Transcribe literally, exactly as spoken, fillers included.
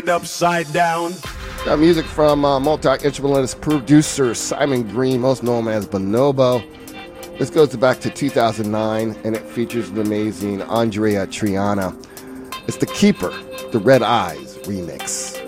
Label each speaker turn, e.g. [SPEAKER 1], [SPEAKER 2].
[SPEAKER 1] upside down.
[SPEAKER 2] Got music from uh, multi-instrumentalist producer Simon Green, most known as Bonobo. This goes back to two thousand nine, and it features the amazing Andrea Triana. It's the Keeper, the Red Eyes remix.